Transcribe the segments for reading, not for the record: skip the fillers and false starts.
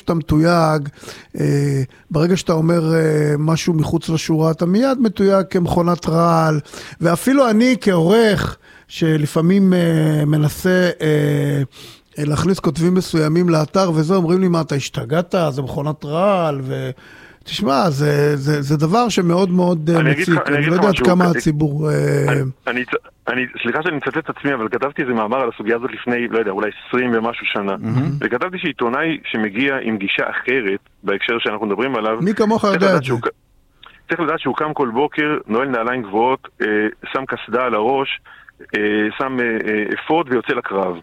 שאתה מתויג, ברגע שאתה אומר משהו מחוץ לשורה, אתה מיד מתויג כמכונת רעל, ואפילו אני כעורך, שלפעמים מנסה להכניס כותבים מסוימים לאתר, וזה אומרים לי, מה, אתה השתגעת? זה מכונת רעל, תשמע, זה דבר שמאוד מאוד מציק. אני לא יודעת כמה הציבור... סליחה שאני מצטט את עצמי, אבל כתבתי איזה מאמר על הסוגיה הזאת לפני, לא יודע, אולי 20 ומשהו שנה. וכתבתי שעיתונאי שמגיע עם גישה אחרת, בהקשר שאנחנו מדברים עליו... מי כמוך יודע את זה? צריך לדעת שהוא קם כל בוקר, נועל נעליים גבוהות, שם קסדה על הראש, שם אפוד ויוצא לקרב.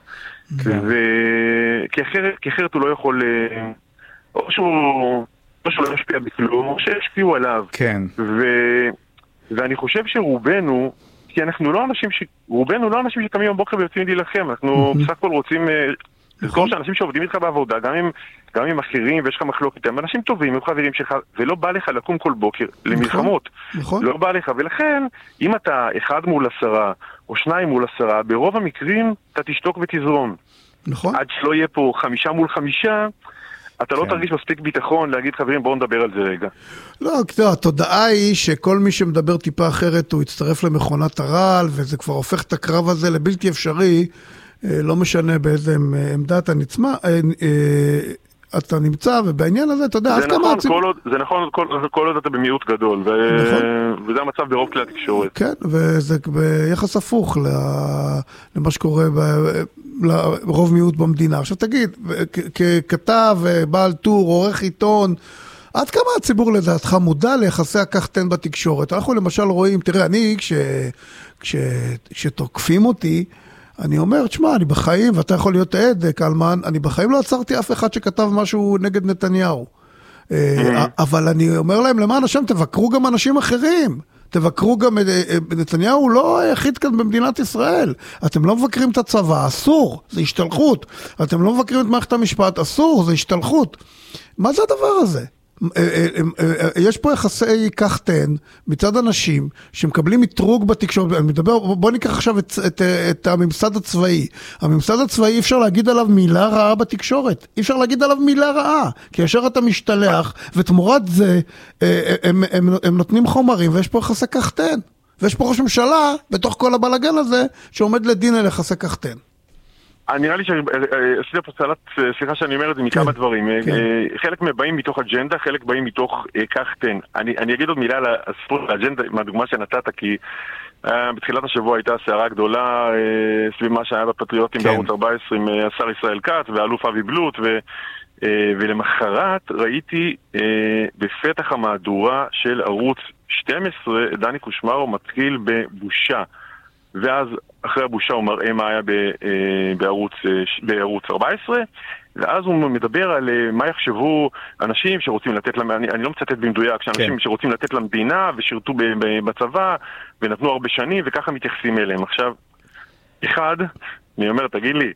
כי אחרת הוא לא יכול... או שהוא לא ישפיע בכלום, או שישפיעו עליו. כן. ואני חושב שרובנו, כי רובנו לא אנשים שקמים בבוקר ויוצאים להילחם, אנחנו בסך הכל רוצים לזכור שאנשים שעובדים איתך בעבודה, גם עם אחרים ויש לך מחלוקת, הם אנשים טובים, הם חברים שלך, ולא בא לך לקום כל בוקר למלחמות. לא בא לך, ולכן, אם אתה 1 מול 10, או 2 מול 10, ברוב המקרים אתה תשתוק ותזרום. נכון. עד שלא יהיה פה 5 מול 5, אתה לא תרגיש מספיק ביטחון להגיד, חברים, בואו נדבר על זה רגע. לא, התודעה היא שכל מי שמדבר טיפה אחרת הוא יצטרף למכונת הרעל, וזה כבר הופך את הקרב הזה לבלתי אפשרי, לא משנה באיזה עמדת אתה נמצא, ובעניין הזה, אתה יודע, זה נכון, כל עוד אתה במיעוט גדול, וזה המצב ברוב כלי התקשורת. כן, וזה ביחס הפוך למה שקורה ברוב מיעוט במדינה. עכשיו תגיד, ככתב, בעל טור, עורך עיתון, עד כמה הציבור לדעתך מודע ליחסי הכך-תן בתקשורת? אנחנו למשל רואים, תראה, אני כשתוקפים אותי, אני אומר, תשמע, אני בחיים, ואתה יכול להיות עד, קלמן, אני בחיים לא עצרתי אף אחד שכתב משהו נגד נתניהו. אבל אני אומר להם, למען השם, תבקרו גם אנשים אחרים. תבקרו גם, נתניהו לא היחיד כאן במדינת ישראל. אתם לא מבקרים את הצבא, אסור, זה השתלחות. אתם לא מבקרים את מערכת המשפט, אסור, זה השתלחות. מה זה הדבר הזה? יש פה יחסי כך-תן מצד אנשים שמקבלים מתרוג בתקשורת. אני מדבר, בוא ניקח עכשיו את הממסד הצבאי. הממסד הצבאי אי אפשר להגיד עליו מילה רעה בתקשורת. אי אפשר להגיד עליו מילה רעה. כי ישר אתה משתלח, ותמורת זה הם נותנים חומרים, ויש פה יחסי כך-תן. ויש פה ראש ממשלה בתוך כל הבלגן הזה שעומד לדין על יחסי כך-תן. נראה לי שעשיתי פה סלט, סליחה שאני אומר את זה מכמה דברים. חלק באים מתוך אג'נדה, חלק באים מתוך כך-תן. אני אגיד עוד מילה על האג'נדה, מהדוגמה שנתת, כי בתחילת השבוע הייתה סערה גדולה סביב מה שהיה בפטריוטים בערוץ 14 עם השר ישראל כץ והאלוף אבי בלוט, ולמחרת ראיתי בפתח המהדורה של ערוץ 12, דני קושמרו מתחיל בבושה. ואז אחרי הבושה הוא מראה מה היה בערוץ 14, ואז הוא מדבר על מה יחשבו אנשים שרוצים לתת, אני לא מצטט במדויק, שאנשים שרוצים לתת למדינה ושירתו בצבא ונתנו הרבה שנים וככה מתייחסים אליהם. עכשיו, אחד, אני אומר, תגיד לי,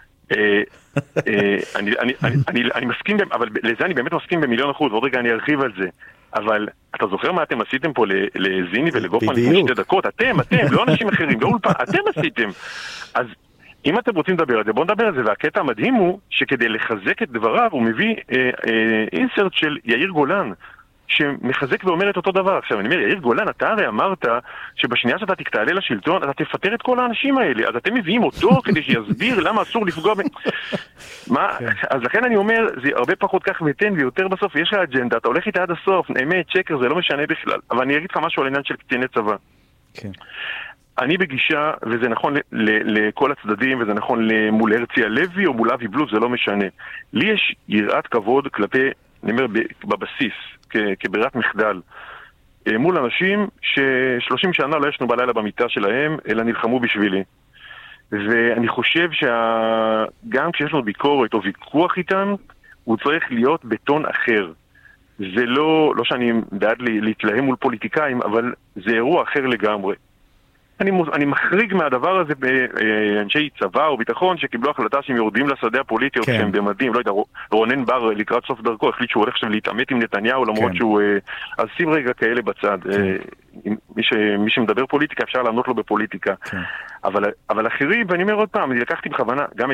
אני מסכים, אבל לזה אני באמת מסכים ב1,000,000%, ועוד רגע אני ארחיב על זה. אבל אתה זוכר מה אתם עשיתם פה לזיני ולגופמן לפני 2 דקות? אתם, לא אנשים אחרים, לא אולפן, אתם עשיתם. אז אם אתם רוצים לדבר על זה, בואו נדבר על זה. והקטע המדהים הוא שכדי לחזק את דבריו הוא מביא אינסרט של יאיר גולן, שמחזק ואומר את אותו דבר. עכשיו אני אומר, יאיר גולן, אתה הרי אמרת שבשנייה שאתה תעלה לשלטון אתה תפטר את כל האנשים האלה, אז אתם מביאים אותו כדי שיסביר למה אסור לפגוע אז לכן אני אומר, זה הרבה פחות כך ותן ויותר בסוף יש לך אג'נדה, אתה הולך איתה עד הסוף, אמת, שקר, זה לא משנה בכלל. אבל אני אגיד לך משהו על עניין של קציני צבא. אני בגישה, וזה נכון לכל הצדדים, וזה נכון מול הרצי הלוי או מול אבי בלוט, זה לא משנה. לי יש יראת כבוד כלפי, אני אומר, בבסיס, כברירת מחדל, מול אנשים ש30 שנה לא ישנו בלילה במיטה שלהם, אלא נלחמו בשבילי. ואני חושב שגם כשיש לנו ביקורת או ויכוח איתם, הוא צריך להיות בטון אחר. זה לא שאני בעד להתלהם מול פוליטיקאים, אבל זה אירוע אחר לגמרי. אני מחריג מהדבר הזה באנשי צבא או ביטחון שקיבלו החלטה שהם יורדים לשדה הפוליטי או שהם במדים, לא יודע, רונן בר לקראת סוף דרכו החליט שהוא הולך עכשיו להתעמת עם נתניהו למרות שהוא, אז שים רגע כאלה בצד, מי שמדבר פוליטיקה אפשר לענות לו בפוליטיקה, אבל אחרים, ואני אומר עוד פעם, אני לקחתי בכוונה גם